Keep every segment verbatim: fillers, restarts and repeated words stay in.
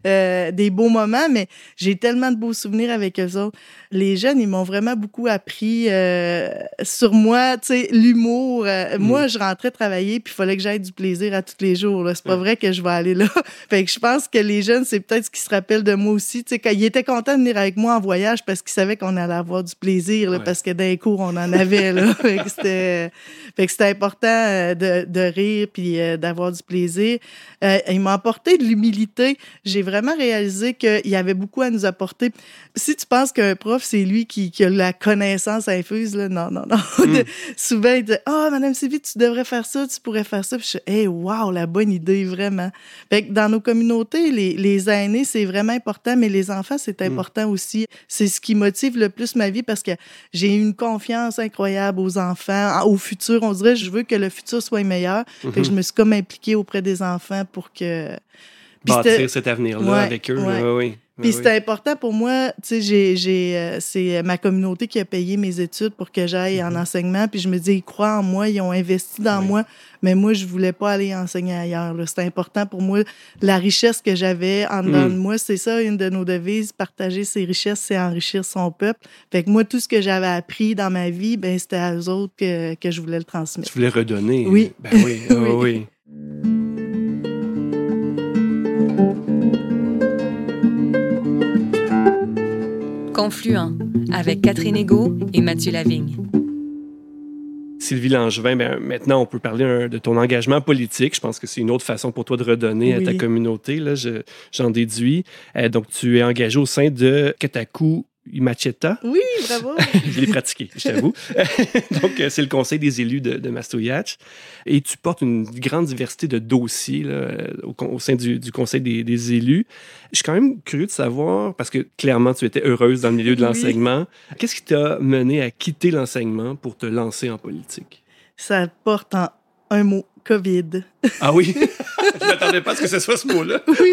euh, des beaux moments, mais j'ai tellement de beaux souvenirs avec eux autres. Les jeunes, ils m'ont vraiment beaucoup appris euh, sur moi, tu sais, l'humour. Euh, mm. Moi, je rentrais travailler, puis il fallait que j'aille du plaisir à tous les jours. Là. C'est pas ouais. vrai que je vais aller là. Fait que je pense que les jeunes, c'est peut-être ce qu'ils se rappellent de moi aussi. Tu sais, quand ils étaient contents de venir avec moi en voyage parce qu'ils savaient qu'on allait avoir du plaisir, là, ouais. parce que dans les cours, on en avait. Là. Fait que c'était, fait que c'était important de, de rire puis euh, d'avoir du plaisir. Euh, ils m'ont apporté de l'humilité. J'ai vraiment réalisé qu'il y avait beaucoup à nous apporter. Si tu penses qu'un prof, c'est lui qui, qui a la connaissance infuse, là, non, non, non. Mm. Souvent, il dit « Ah, oh, Madame Sylvie, tu devrais faire ça, tu pourrais faire ça. » Puis je dis « Hey, wow, la bonne idée, vraiment. » Fait que dans nos communautés, les, les aînés, c'est vraiment important, mais les enfants, c'est important mm. aussi. C'est ce qui motive le plus ma vie parce que j'ai une confiance incroyable aux enfants, au futur. On dirait, je veux que le futur soit meilleur. Mm-hmm. Fait que je me suis comme impliquée auprès des enfants pour que... Puis bâtir cet avenir-là ouais, avec eux. Ouais. Là, oui, oui. Puis c'était oui. important pour moi, tu sais, j'ai, j'ai, euh, c'est ma communauté qui a payé mes études pour que j'aille mm-hmm. en enseignement. Puis je me dis, ils croient en moi, ils ont investi dans oui. moi, mais moi, je voulais pas aller enseigner ailleurs. Là. C'était important pour moi. La richesse que j'avais en dedans mm. de moi, c'est ça, une de nos devises, partager ses richesses, c'est enrichir son peuple. Fait que moi, tout ce que j'avais appris dans ma vie, ben c'était à eux autres que, que je voulais le transmettre. Tu voulais redonner. Oui. Ben oui, oh, oui. oui. Confluent, avec Catherine Egault et Mathieu Lavigne. Sylvie Langevin, ben, maintenant, on peut parler un, de ton engagement politique. Je pense que c'est une autre façon pour toi de redonner oui. à ta communauté, là, je, j'en déduis. Euh, donc, tu es engagé au sein de Katakou Imacheta. Oui, bravo! Je l'ai pratiqué, je t'avoue. Donc, c'est le conseil des élus de, de Mastojatch. Et tu portes une grande diversité de dossiers là, au, au sein du, du conseil des, des élus. Je suis quand même curieux de savoir, parce que clairement, tu étais heureuse dans le milieu de oui. l'enseignement. Qu'est-ce qui t'a mené à quitter l'enseignement pour te lancer en politique? Ça porte en un mot. COVID. Ah oui? Je ne m'attendais pas à ce que ce soit ce mot-là. oui,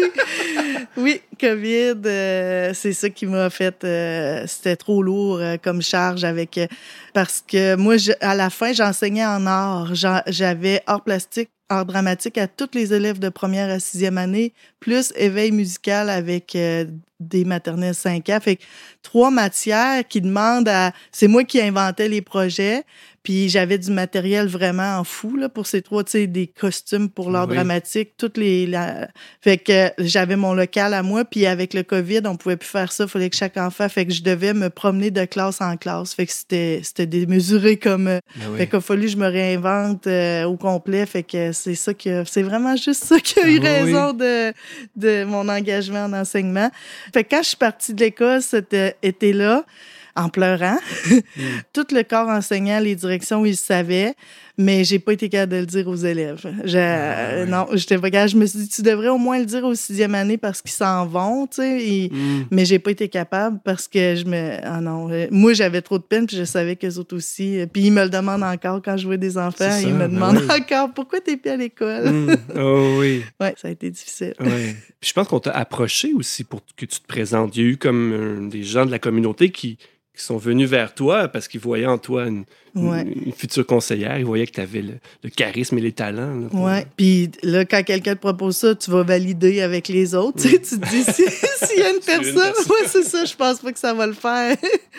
oui, COVID, euh, c'est ça qui m'a fait... Euh, c'était trop lourd euh, comme charge avec... Euh, parce que moi, je, à la fin, j'enseignais en art. J'en, j'avais art plastique, art dramatique à tous les élèves de première à sixième année, plus éveil musical avec euh, des maternelles cinq ans. Fait que trois matières qui demandent à... C'est moi qui inventais les projets. Puis j'avais du matériel vraiment en fou là, pour ces trois, tu sais, des costumes pour l'art oui. dramatique, toutes les... La... Fait que j'avais mon local à moi, puis avec le COVID, on pouvait plus faire ça, il fallait que chaque enfant... Fait que je devais me promener de classe en classe. Fait que c'était, c'était démesuré comme... Ben oui. Fait qu'il a fallu que je me réinvente euh, au complet. Fait que c'est ça qui a... C'est vraiment juste ça qui a eu ah, raison oui. de, de mon engagement en enseignement. Fait que quand je suis partie de l'école cet été-là, en pleurant. Mm. Tout le corps enseignant, les directions, ils le savaient, mais j'ai pas été capable de le dire aux élèves. Je, ah, ouais. Non, j'étais pas capable. Je me suis dit, tu devrais au moins le dire aux sixième année parce qu'ils s'en vont, tu sais. Et... Mm. Mais j'ai pas été capable parce que je me... Ah non, moi, j'avais trop de peine puis je savais qu'eux autres aussi. Puis ils me le demandent encore quand je vois des enfants. Ça, ils me demandent oui. encore, pourquoi t'es plus à l'école? Mm. Oh oui. Oui, ça a été difficile. Ouais. Puis je pense qu'on t'a approché aussi pour que tu te présentes. Il y a eu comme euh, des gens de la communauté qui... qui sont venus vers toi parce qu'ils voyaient en toi une, ouais. une, une future conseillère. Ils voyaient que tu avais le, le charisme et les talents. Là, pour... Oui. Puis là, quand quelqu'un te propose ça, tu vas valider avec les autres. Mm. Tu sais, tu te dis, s'il si y a une personne, ouais, c'est ça, je pense pas que ça va le faire.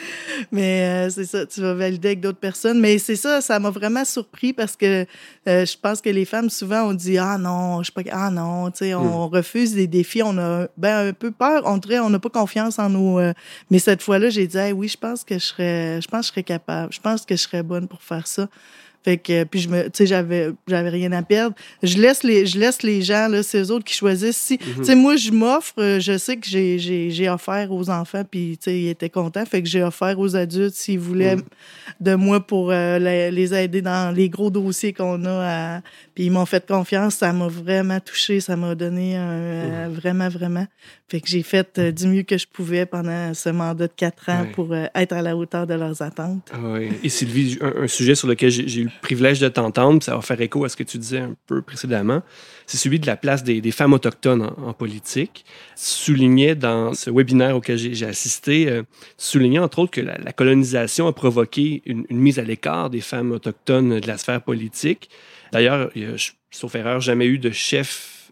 Mais euh, c'est ça, tu vas valider avec d'autres personnes. Mais c'est ça, ça m'a vraiment surpris parce que euh, je pense que les femmes, souvent, on dit « Ah non, je sais pas... Ah non, tu sais, on mm. refuse des défis. On a ben, un peu peur. On dirait on n'a pas confiance en nous. Euh... » Mais cette fois-là, j'ai dit hey, « Oui, je pense que je serais, je pense que je serais capable. Je pense que je serais bonne pour faire ça. » Fait que, puis je me, tu sais, j'avais, j'avais rien à perdre. Je laisse les, je laisse les gens, là, c'est eux autres qui choisissent. Si, mm-hmm. tu sais, moi, je m'offre, je sais que j'ai, j'ai, j'ai offert aux enfants, puis, tu sais, ils étaient contents. Fait que j'ai offert aux adultes s'ils voulaient mm. de moi pour euh, les, les aider dans les gros dossiers qu'on a. À, puis ils m'ont fait confiance. Ça m'a vraiment touchée. Ça m'a donné un, mm. euh, vraiment, vraiment. Fait que j'ai fait euh, du mieux que je pouvais pendant ce mandat de quatre ans ouais. pour euh, être à la hauteur de leurs attentes. Oui. Et Sylvie, un, un sujet sur lequel j'ai, j'ai eu le privilège de t'entendre, puis ça va faire écho à ce que tu disais un peu précédemment, c'est celui de la place des, des femmes autochtones en, en politique. Tu soulignais dans ce webinaire auquel j'ai, j'ai assisté, euh, tu soulignais entre autres que la, la colonisation a provoqué une, une mise à l'écart des femmes autochtones de la sphère politique. D'ailleurs, il y a, sauf erreur, jamais eu de chef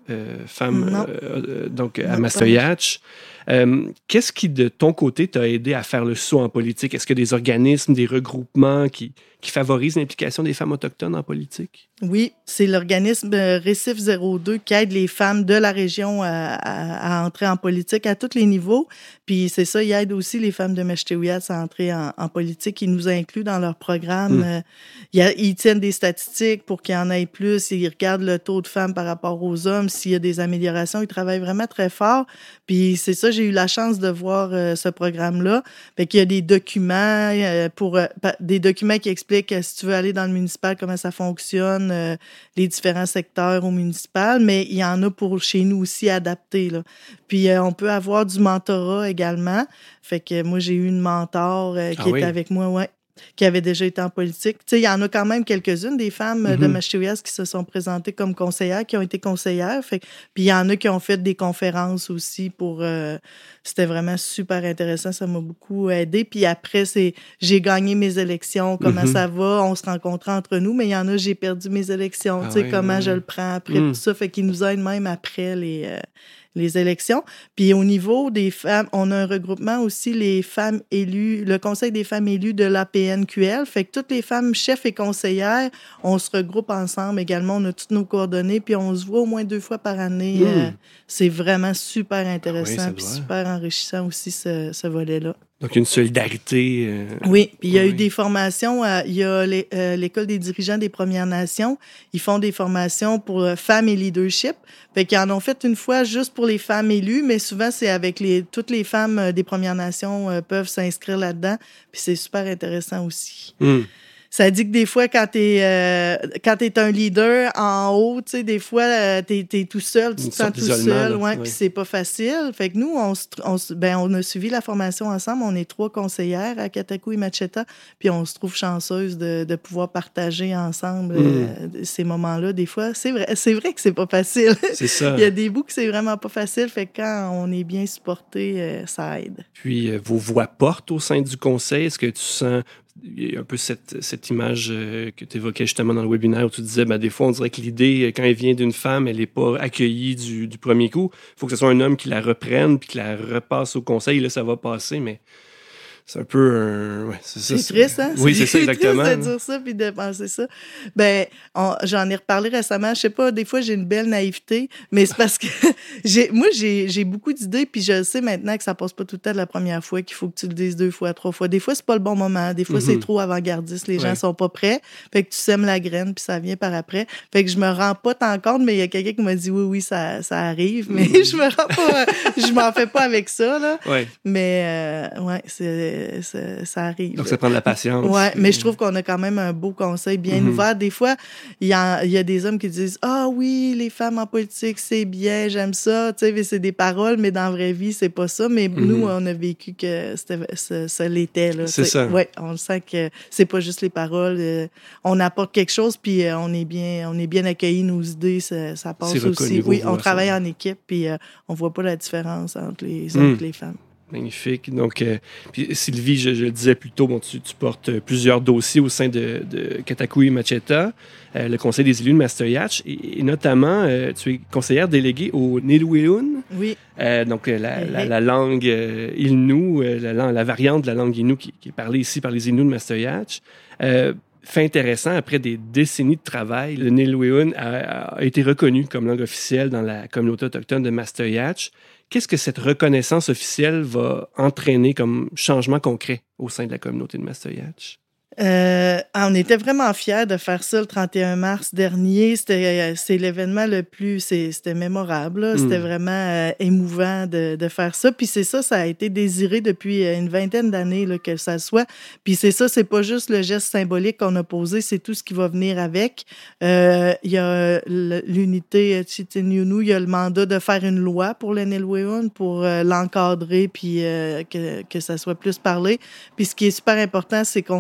euh, femmes Non. euh, donc, Non, à Mastoyatch. Euh, qu'est-ce qui, de ton côté, t'a aidé à faire le saut en politique? Est-ce qu'il y a des organismes, des regroupements qui, qui favorisent l'implication des femmes autochtones en politique? Oui, c'est l'organisme Récif zéro deux qui aide les femmes de la région à, à, à entrer en politique à tous les niveaux. Puis c'est ça, ils aident aussi les femmes de Meshtewiyats à entrer en, en politique. Ils nous incluent dans leur programme. Mm. Euh, ils, ils tiennent des statistiques pour qu'il y en ait plus. Ils regardent le taux de femmes par rapport aux hommes. S'il y a des améliorations, ils travaillent vraiment très fort. Puis c'est ça, j'ai eu la chance de voir euh, ce programme-là. Fait qu'il y a des documents euh, pour euh, des documents qui expliquent euh, si tu veux aller dans le municipal, comment ça fonctionne, euh, les différents secteurs au municipal, mais il y en a pour chez nous aussi adaptés, là. Puis euh, on peut avoir du mentorat également. Fait que moi, j'ai eu une mentor euh, qui Ah oui? était avec moi, ouais, qui avait déjà été en politique. Tu sais, il y en a quand même quelques-unes des femmes mm-hmm. de Meshtewiyats qui se sont présentées comme conseillères, qui ont été conseillères. Fait, puis il y en a qui ont fait des conférences aussi pour... Euh, c'était vraiment super intéressant. Ça m'a beaucoup aidé. Puis après, c'est j'ai gagné mes élections. Comment mm-hmm. ça va? On se rencontrait entre nous, mais il y en a, j'ai perdu mes élections. Ah tu sais, oui, comment oui. je le prends après, mm. tout ça. Fait qu'ils nous aident même après les... Euh, les élections. Puis au niveau des femmes, on a un regroupement aussi, les femmes élues, le Conseil des femmes élues de l'A P N Q L. Fait que toutes les femmes chefs et conseillères, on se regroupe ensemble également. On a toutes nos coordonnées, puis on se voit au moins deux fois par année. Mmh. Euh, c'est vraiment super intéressant, oui, puis super enrichissant aussi, ce, ce volet-là. Donc, une solidarité. Euh... Oui, puis il y a oui. eu des formations. Euh, il y a les, euh, l'École des dirigeants des Premières Nations. Ils font des formations pour euh, femmes et leadership. Fait qu'ils en ont fait une fois juste pour les femmes élues, mais souvent, c'est avec les toutes les femmes euh, des Premières Nations euh, peuvent s'inscrire là-dedans. Puis c'est super intéressant aussi. Mm. Ça dit que des fois, quand t'es euh, quand t'es un leader en haut, tu sais, des fois, euh, t'es, t'es tout seul, tu te sens tout seul, ouais, puis c'est pas facile. Fait que nous, on, on, ben, on a suivi la formation ensemble. On est trois conseillères à Katakou et Macheta, puis on se trouve chanceuse de, de pouvoir partager ensemble mm. euh, ces moments-là. Des fois, c'est vrai, c'est vrai que c'est pas facile. C'est ça. Il y a des bouts que c'est vraiment pas facile. Fait que quand on est bien supporté, euh, ça aide. Puis, euh, vos voix portent au sein du conseil. Est-ce que tu sens... Il y a un peu cette, cette image euh, que tu évoquais justement dans le webinaire où tu disais, ben, des fois, on dirait que l'idée, quand elle vient d'une femme, elle n'est pas accueillie du, du premier coup. Il faut que ce soit un homme qui la reprenne puis qui la repasse au conseil. Là, ça va passer, mais c'est un peu un... Ouais, c'est ça, c'est triste, hein? Oui, c'est, c'est ça, exactement. C'est triste de dire ça puis de penser ça. Ben, on, j'en ai reparlé récemment. Je sais pas, des fois, j'ai une belle naïveté, mais c'est parce que j'ai, moi, j'ai, j'ai beaucoup d'idées puis je sais maintenant que ça passe pas tout le temps de la première fois, qu'il faut que tu le dises deux fois, trois fois. Des fois, c'est pas le bon moment. Des fois, mm-hmm. c'est trop avant-gardiste. Les gens ouais. sont pas prêts. Fait que tu sèmes la graine puis ça vient par après. Fait que je me rends pas tant compte, mais il y a quelqu'un qui m'a dit oui, oui, ça, ça arrive, mais mm-hmm. je me rends pas, je m'en fais pas avec ça, là. Ouais. Mais, euh, ouais, c'est, Ça, ça arrive. Donc, ça prend de la patience. Oui, mais je trouve qu'on a quand même un beau conseil bien mm-hmm. ouvert. Des fois, il y, a, il y a des hommes qui disent « Ah oui, les femmes en politique, c'est bien, j'aime ça. » Tu sais, c'est des paroles, mais dans la vraie vie, c'est pas ça. Mais mm-hmm. nous, on a vécu que c'était, ça, ça l'était. Là, c'est ça. Oui, on sent que c'est pas juste les paroles. Euh, on apporte quelque chose, puis euh, on est bien, on est bien accueillis, nos idées, ça, ça passe c'est aussi. Oui, on travaille ça. En équipe, puis euh, on voit pas la différence entre les hommes mm. et les femmes. Magnifique. Donc, euh, puis Sylvie, je, je le disais plus tôt, bon, tu, tu portes plusieurs dossiers au sein de, de Katakou et Macheta, euh, le Conseil des élus de Mastoyatch, et, et notamment, euh, tu es conseillère déléguée au Nilwilun. Oui. Euh, donc, la, la, la, la langue euh, Innu, euh, la, la variante de la langue Innu qui, qui est parlée ici par les Innus de Mastoyatch. Euh, fait intéressant, après des décennies de travail, le Nilwilun a, a été reconnu comme langue officielle dans la communauté autochtone de Mastoyatch. Qu'est-ce que cette reconnaissance officielle va entraîner comme changement concret au sein de la communauté de Mastoyatch? Euh, on était vraiment fiers de faire ça le trente et un mars dernier. C'était, c'est l'événement le plus... C'est, c'était mémorable. Là. Mm. C'était vraiment euh, émouvant de, de faire ça. Puis c'est ça, ça a été désiré depuis une vingtaine d'années là, que ça soit. Puis c'est ça, c'est pas juste le geste symbolique qu'on a posé, c'est tout ce qui va venir avec. Euh, il y a l'unité Tchitinyunu, il y a le mandat de faire une loi pour le Nilwilun, pour euh, l'encadrer puis euh, que, que ça soit plus parlé. Puis ce qui est super important, c'est qu'on est en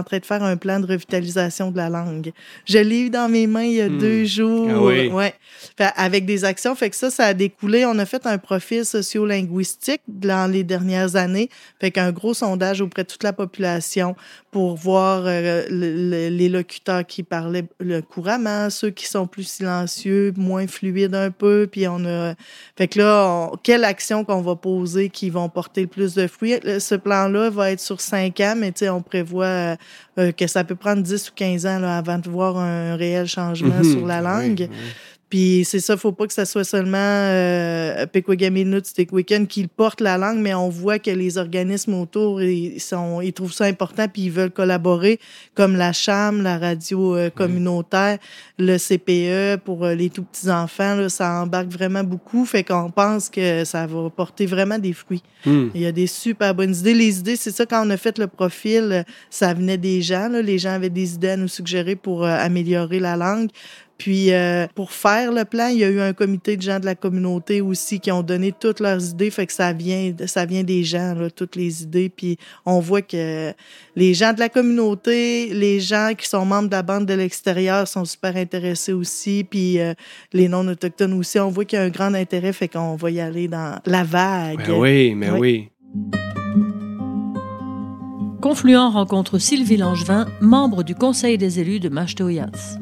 train de faire un plan de revitalisation de la langue. Je l'ai eu dans mes mains il y a mmh. deux jours. Ah oui. Ouais. Fait, avec des actions. Fait que ça, ça a découlé. On a fait un profil sociolinguistique dans les dernières années. Fait qu'un gros sondage auprès de toute la population pour voir euh, le, le, les locuteurs qui parlaient le couramment, ceux qui sont plus silencieux, moins fluides un peu. Puis on a... Fait que là, on... quelle action qu'on va poser qui vont porter le plus de fruits? Ce plan-là va être sur cinq ans, mais tu sais, on prévoit euh, que ça peut prendre dix ou quinze ans là, avant de voir un réel changement mm-hmm. sur la langue. Oui, oui. Puis c'est ça, faut pas que ça soit seulement euh, Pequawagaminut-Stickwicken qui porte la langue, mais on voit que les organismes autour, ils, sont, ils trouvent ça important puis ils veulent collaborer, comme la C H A M, la radio euh, communautaire, oui. le C P E pour euh, les tout-petits-enfants, là, ça embarque vraiment beaucoup, fait qu'on pense que ça va porter vraiment des fruits. Mm. Il y a des super bonnes idées. Les idées, c'est ça, quand on a fait le profil, ça venait des gens, là, les gens avaient des idées à nous suggérer pour euh, améliorer la langue. Puis, euh, pour faire le plan, il y a eu un comité de gens de la communauté aussi qui ont donné toutes leurs idées. Fait que ça vient, ça vient des gens, là, toutes les idées. Puis, on voit que les gens de la communauté, les gens qui sont membres de la bande de l'extérieur sont super intéressés aussi. Puis, euh, les non-autochtones aussi, on voit qu'il y a un grand intérêt. Fait qu'on va y aller dans la vague. Ben oui, mais oui. oui. Confluent rencontre Sylvie Langevin, membre du Conseil des élus de Mashtoyas.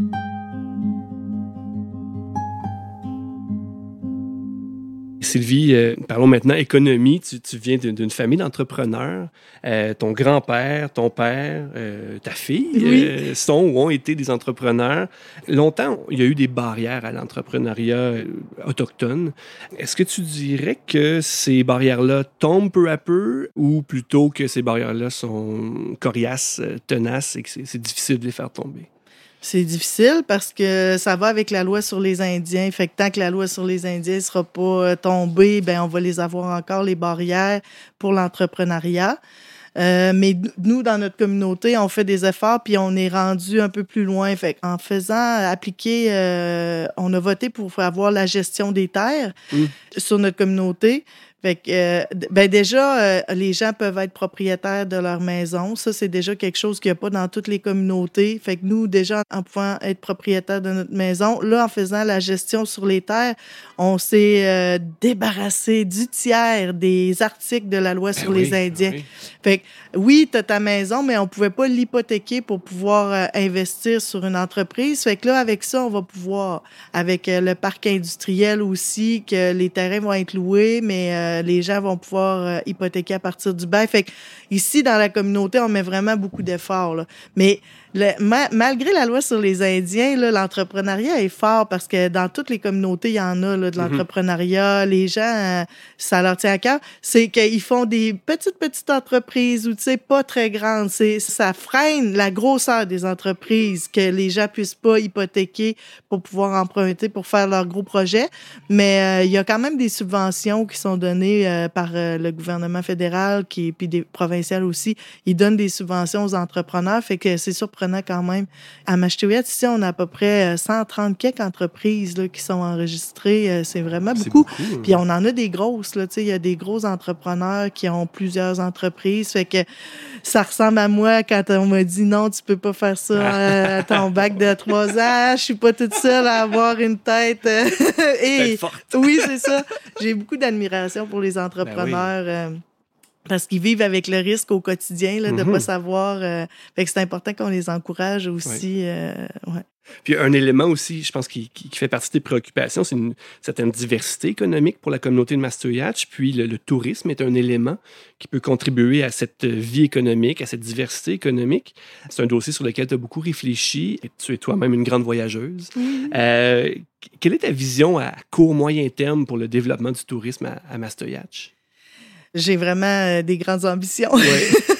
Sylvie, euh, parlons maintenant économie. Tu, tu viens d'une, d'une famille d'entrepreneurs. Euh, ton grand-père, ton père, euh, ta fille oui. euh, sont ou ont été des entrepreneurs. Longtemps, il y a eu des barrières à l'entrepreneuriat euh, autochtone. Est-ce que tu dirais que ces barrières-là tombent peu à peu ou plutôt que ces barrières-là sont coriaces, tenaces et que c'est, c'est difficile de les faire tomber? C'est difficile parce que ça va avec la loi sur les Indiens. Fait que tant que la loi sur les Indiens ne sera pas tombée, ben on va les avoir encore, les barrières pour l'entrepreneuriat. Euh, mais nous, dans notre communauté, on fait des efforts puis on est rendu un peu plus loin. Fait en faisant appliquer, euh, on a voté pour avoir la gestion des terres mmh. sur notre communauté. Fait que, euh, ben déjà, euh, les gens peuvent être propriétaires de leur maison. Ça, c'est déjà quelque chose qu'il n'y a pas dans toutes les communautés. Fait que nous, déjà, en pouvant être propriétaires de notre maison, là, en faisant la gestion sur les terres, on s'est euh, débarrassé du tiers des articles de la loi ben sur oui, les Indiens. Oui. Fait que, oui, t'as ta maison, mais on pouvait pas l'hypothéquer pour pouvoir euh, investir sur une entreprise. Fait que là, avec ça, on va pouvoir, avec euh, le parc industriel aussi, que les terrains vont être loués, mais euh, les gens vont pouvoir euh, hypothéquer à partir du bail. Fait que ici, dans la communauté, on met vraiment beaucoup d'efforts, là. Mais le, ma, malgré la loi sur les Indiens, là, l'entrepreneuriat est fort parce que dans toutes les communautés, il y en a là, de l'entrepreneuriat. Mm-hmm. Les gens, euh, ça leur tient à cœur. C'est qu'ils font des petites, petites entreprises ou, tu sais, pas très grandes. C'est, ça freine la grosseur des entreprises que les gens puissent pas hypothéquer pour pouvoir emprunter pour faire leurs gros projets. Mais euh, il y a quand même des subventions qui sont données euh, par euh, le gouvernement fédéral qui, puis des provinciales aussi. Ils donnent des subventions aux entrepreneurs. Fait que c'est surprenant quand même. À Mashtoyas, ici, on a à peu près cent trente quelques entreprises là, qui sont enregistrées. C'est vraiment c'est beaucoup. beaucoup hein. Puis on en a des grosses. Là, il y a des gros entrepreneurs qui ont plusieurs entreprises. Fait que ça ressemble à moi quand on m'a dit non, tu peux pas faire ça à ton bac de trois ans. Je suis pas toute seule à avoir une tête. Et tête forte. Oui, c'est ça. J'ai beaucoup d'admiration pour les entrepreneurs. Ben oui. euh, Parce qu'ils vivent avec le risque au quotidien là, de ne mm-hmm. pas savoir. Euh, fait que c'est important qu'on les encourage aussi. Oui. Euh, ouais. Puis un élément aussi, je pense, qui, qui, qui fait partie des préoccupations, c'est une certaine diversité économique pour la communauté de Mastuyatsh. Puis le, le tourisme est un élément qui peut contribuer à cette vie économique, à cette diversité économique. C'est un dossier sur lequel tu as beaucoup réfléchi et tu es toi-même une grande voyageuse. Mm-hmm. Euh, quelle est ta vision à court, moyen terme pour le développement du tourisme à, à Mastuyatsh? J'ai vraiment euh, des grandes ambitions. Oui.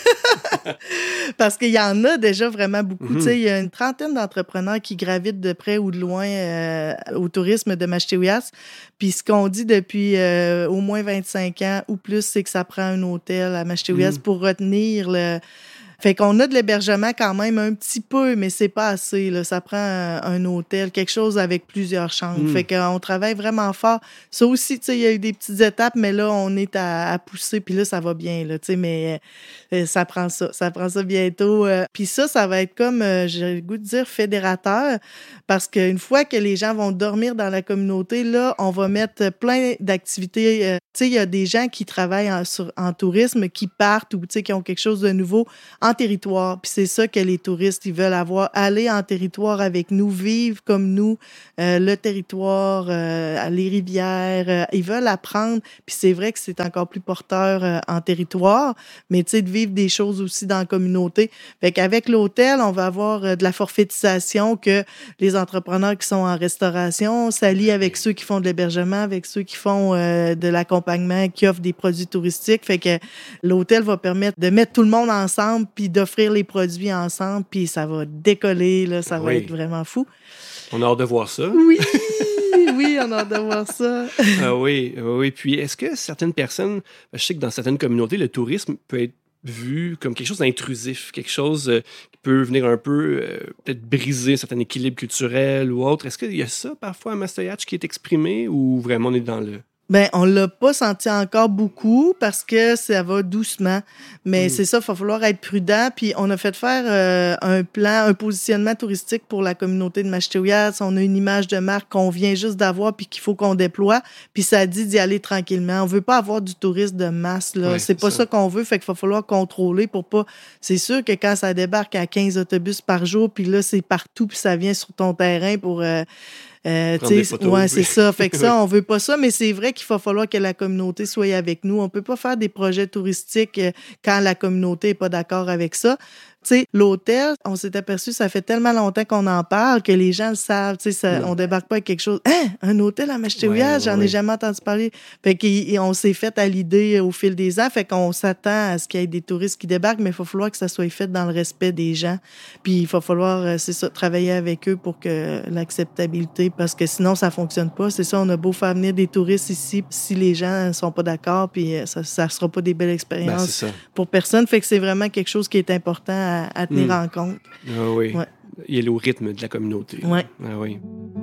Parce qu'il y en a déjà vraiment beaucoup. Mm-hmm. Tu sais, il y a une trentaine d'entrepreneurs qui gravitent de près ou de loin euh, au tourisme de Mashtoyas. Puis ce qu'on dit depuis euh, au moins vingt-cinq ans ou plus, c'est que ça prend un hôtel à Mashtoyas mm-hmm. pour retenir le... Fait qu'on a de l'hébergement quand même un petit peu, mais c'est pas assez, là. Ça prend un, un hôtel, quelque chose avec plusieurs chambres. Mm. Fait qu'on travaille vraiment fort. Ça aussi, tu sais, il y a eu des petites étapes, mais là, on est à, à pousser, puis là, ça va bien, là, tu sais, mais euh, ça prend ça. Ça prend ça bientôt. Euh, puis ça, ça va être comme, euh, j'ai le goût de dire, fédérateur, parce qu'une fois que les gens vont dormir dans la communauté, là, on va mettre plein d'activités. Euh, tu sais, il y a des gens qui travaillent en, sur, en tourisme, qui partent ou, tu sais, qui ont quelque chose de nouveau en territoire. Puis c'est ça que les touristes, ils veulent avoir. Aller en territoire avec nous, vivre comme nous, euh, le territoire, euh, les rivières. Euh, ils veulent apprendre. Puis c'est vrai que c'est encore plus porteur euh, en territoire, mais tu sais, de vivre des choses aussi dans la communauté. Fait qu'avec l'hôtel, on va avoir euh, de la forfaitisation que les entrepreneurs qui sont en restauration s'allient avec ceux qui font de l'hébergement, avec ceux qui font euh, de l'accompagnement, qui offrent des produits touristiques. Fait que l'hôtel va permettre de mettre tout le monde ensemble puis d'offrir les produits ensemble, puis ça va décoller, là, ça va oui. être vraiment fou. On a hâte de voir ça. Oui, oui, on a hâte de voir ça. Ah oui, oui. Puis est-ce que certaines personnes, je sais que dans certaines communautés, le tourisme peut être vu comme quelque chose d'intrusif, quelque chose euh, qui peut venir un peu euh, peut-être briser un certain équilibre culturel ou autre. Est-ce qu'il y a ça parfois à Mastoyatch qui est exprimé ou vraiment on est dans le... Ben, on l'a pas senti encore beaucoup parce que ça va doucement. Mais Mm. c'est ça, il va falloir être prudent. Puis on a fait faire euh, un plan, un positionnement touristique pour la communauté de Mastoyatch. On a une image de marque qu'on vient juste d'avoir puis qu'il faut qu'on déploie. Puis ça dit d'y aller tranquillement. On veut pas avoir du tourisme de masse, là. Ouais, c'est pas ça. ça qu'on veut. Fait qu'il va falloir contrôler pour pas... C'est sûr que quand ça débarque à quinze autobus par jour, puis là, c'est partout, puis ça vient sur ton terrain pour... Euh, Euh, Prendre des t'sais, photos, ouais, oui. c'est ça. Fait que ça, on veut pas ça, mais c'est vrai qu'il va falloir que la communauté soit avec nous. On peut pas faire des projets touristiques euh, quand la communauté est pas d'accord avec ça. Tu sais, l'hôtel, on s'est aperçu, ça fait tellement longtemps qu'on en parle que les gens le savent. Tu sais, ça, Mm. on débarque pas avec quelque chose. Hein, un hôtel à Mastoyatch, Ouais, j'en ouais. ai jamais entendu parler. Fait qu'on s'est fait à l'idée au fil des ans. Fait qu'on s'attend à ce qu'il y ait des touristes qui débarquent, mais il va falloir que ça soit fait dans le respect des gens. Puis il va falloir, euh, c'est ça, travailler avec eux pour que l'acceptabilité, parce que sinon ça fonctionne pas. C'est ça, on a beau faire venir des touristes ici, si les gens ne sont pas d'accord, puis euh, ça, ça sera pas des belles Ben, expériences c'est ça. pour personne. Fait que c'est vraiment quelque chose qui est important à, à tenir Mm. en compte. Ah oui. Ouais. Il est au rythme de la communauté. Ouais. Ah oui.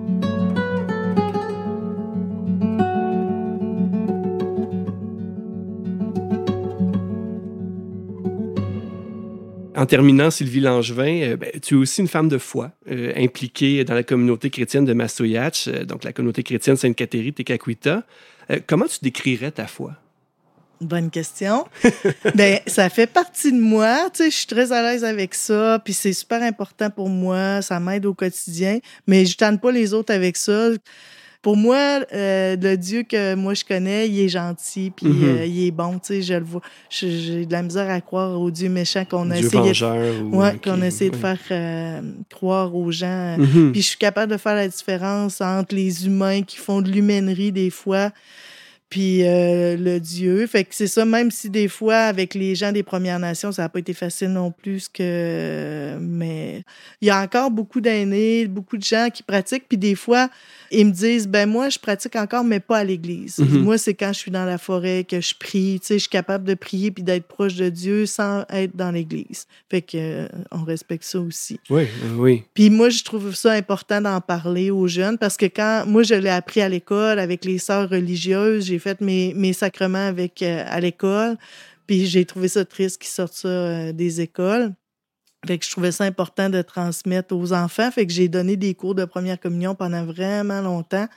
En terminant, Sylvie Langevin, euh, ben, tu es aussi une femme de foi, euh, impliquée dans la communauté chrétienne de Mastoyatch, euh, donc la communauté chrétienne Sainte-Catherine-Tekakwitha. Euh, comment tu décrirais ta foi? Bonne question. Ben, ça fait partie de moi. Tu sais, je suis très à l'aise avec ça. Puis c'est super important pour moi. Ça m'aide au quotidien. Mais je tente pas les autres avec ça. Pour moi, euh, le Dieu que moi je connais, il est gentil. Puis Mm-hmm. euh, il est bon. Tu sais, je le vois. Je- J'ai de la misère à croire au Dieu méchant qu'on a Dieu essayé, vengeur de, ou... ouais, ok, qu'on a essayé de ouais. faire euh, croire aux gens. Mhm. Puis je suis capable de faire la différence entre les humains qui font de l'humainerie des fois, puis euh, le Dieu. Fait que c'est ça, même si des fois, avec les gens des Premières Nations, ça n'a pas été facile non plus, que... mais il y a encore beaucoup d'aînés, beaucoup de gens qui pratiquent, puis des fois, ils me disent, ben moi, je pratique encore, mais pas à l'église. Mhm. Moi, c'est quand je suis dans la forêt que je prie, tu sais, je suis capable de prier puis d'être proche de Dieu sans être dans l'église. Fait que euh, on respecte ça aussi. Oui, euh, oui. Puis moi, je trouve ça important d'en parler aux jeunes parce que quand moi, je l'ai appris à l'école avec les sœurs religieuses, j'ai fait mes, mes sacrements avec, euh, à l'école, puis j'ai trouvé ça triste qu'ils sortent ça euh, des écoles. Fait que je trouvais ça important de transmettre aux enfants. Fait que j'ai donné des cours de première communion pendant vraiment longtemps.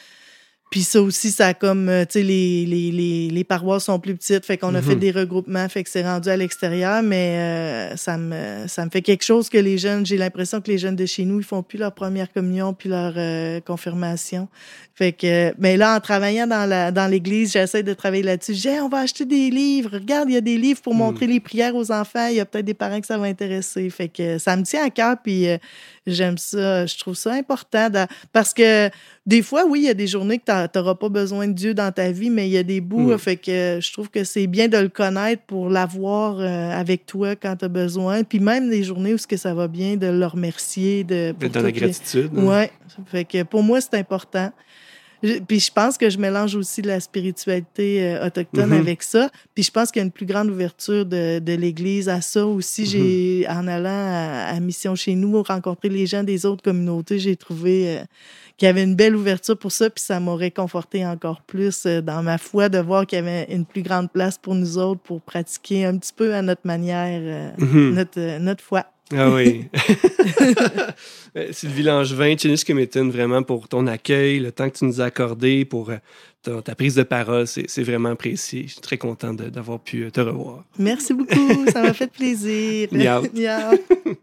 Puis ça aussi, ça a comme, euh, tu sais, les, les, les, les paroisses sont plus petites, fait qu'on a Mhm. fait des regroupements, fait que c'est rendu à l'extérieur, mais euh, ça me ça me fait quelque chose que les jeunes, j'ai l'impression que les jeunes de chez nous, ils font plus leur première communion puis leur euh, confirmation. Fait que, mais là, en travaillant dans la dans l'église, j'essaie de travailler là-dessus. J'ai, hey, on va acheter des livres. Regarde, il y a des livres pour Mm. montrer les prières aux enfants. Il y a peut-être des parents que ça va intéresser. Fait que ça me tient à cœur, puis euh, j'aime ça. Je trouve ça important de- parce que des fois, oui, il y a des journées que tu n'auras pas besoin de Dieu dans ta vie, mais il y a des bouts, Mm. fait que je trouve que c'est bien de le connaître pour l'avoir euh, avec toi quand tu as besoin. Puis même des journées où ce que ça va bien, de le remercier. De, pour D'être dans la toutes les- gratitude. hein. Ouais. Fait que pour moi, c'est important. Je, puis je pense que je mélange aussi la spiritualité euh, autochtone mm-hmm. avec ça. Puis je pense qu'il y a une plus grande ouverture de, de l'Église à ça aussi. Mm-hmm. J'ai, en allant à, à Mission Chez Nous, rencontrer les gens des autres communautés, j'ai trouvé euh, qu'il y avait une belle ouverture pour ça. Puis ça m'a réconforté encore plus euh, dans ma foi de voir qu'il y avait une plus grande place pour nous autres pour pratiquer un petit peu à notre manière euh, mm-hmm. notre, euh, notre foi. Ah oui. Sylvie Langevin, Tchiniskeméten, vraiment pour ton accueil, le temps que tu nous as accordé, pour ta, ta prise de parole, c'est, c'est vraiment apprécié. Je suis très content de, d'avoir pu te revoir. Merci beaucoup, ça m'a fait plaisir. Miaou. Miaou.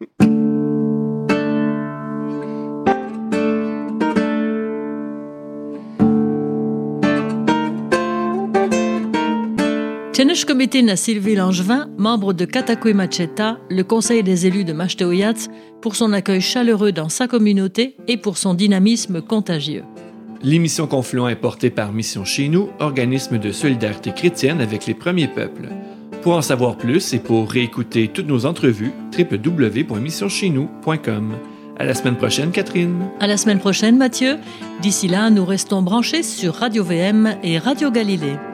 Tchiniskeméten à Sylvie Langevin, membre de Katakwe Macheta, le conseil des élus de Mashteuiatz, pour son accueil chaleureux dans sa communauté et pour son dynamisme contagieux. L'émission Confluent est portée par Mission Chez Nous, organisme de solidarité chrétienne avec les premiers peuples. Pour en savoir plus et pour réécouter toutes nos entrevues, w w w point mission chez nous point com. À la semaine prochaine, Catherine. À la semaine prochaine, Mathieu. D'ici là, nous restons branchés sur Radio V M et Radio Galilée.